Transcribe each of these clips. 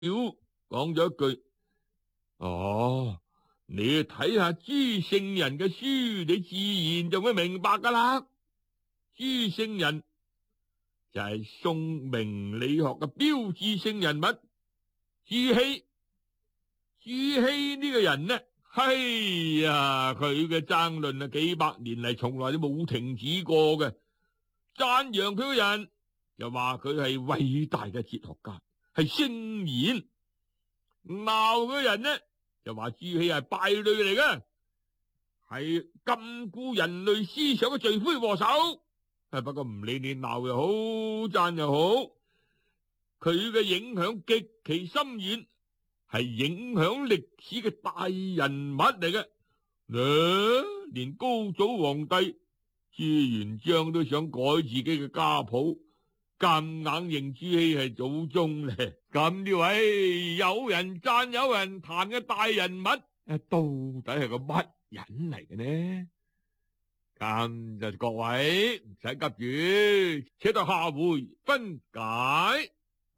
講咗一句：哦，你睇下朱聖人嘅書，你自然就會明白噶啦。朱聖人就係宋明理學嘅標誌性人物朱熹。朱熹呢個人呢，哎呀，佢嘅爭論啊，幾百年嚟從來都冇停止過嘅。讚揚佢嘅人又話佢係偉大嘅哲學家，係聖賢；鬧佢嘅人呢，就話朱熹係敗類嚟嘅，係禁錮人類思想嘅罪魁禍首。不過唔理你鬧又好，讚又好，佢嘅影響極其深遠，係影響歷史嘅大人物嚟嘅。連高祖皇帝朱元璋都想改自己嘅家譜，夾硬認朱熹係祖宗咧。咁呢位有人讚有人彈嘅大人物，到底係個乜人嚟嘅呢？咁就各位唔使急住，且待下回分解。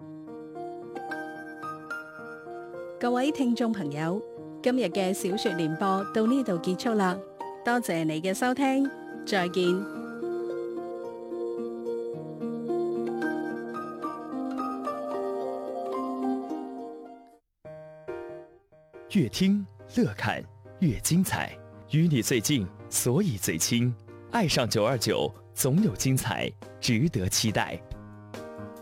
各位聽眾朋友，今日嘅小說聯播到呢度結束啦，多謝你嘅收聽，再見。 越聽樂看越精彩，與你最近，所以最親。愛上929，總有精彩，值得期待。